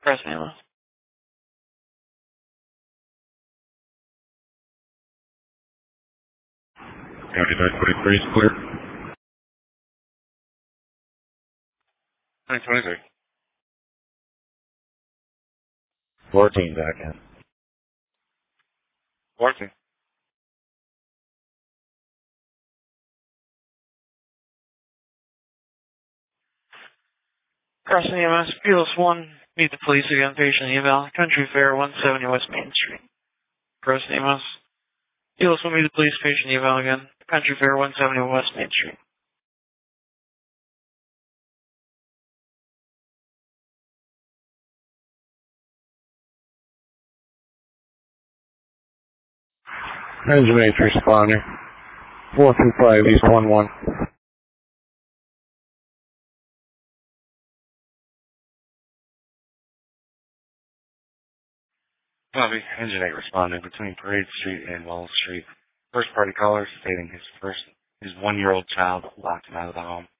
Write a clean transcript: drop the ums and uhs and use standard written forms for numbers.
Press ambulance. County 943 is clear. 923. 14 back in. 14. Crossing EMS, Beals 1, meet the police again, patient eval, Country Fair, 170 West Main Street. Crossing EMS, Beals 1, meet the police, patient eval again, Country Fair, 170 West Main Street. Engine 8 responder. 425 East 11. Copy. Engine 8 responding between Parade Street and Wall Street. First party caller stating his 1-year-old child locked him out of the home.